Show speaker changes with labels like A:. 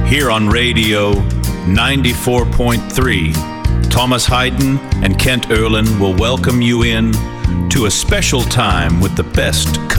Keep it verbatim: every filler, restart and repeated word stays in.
A: Here on Radio ninety-four point three, Thomas Hayden and Kent Erlin will welcome you in to a special time with the best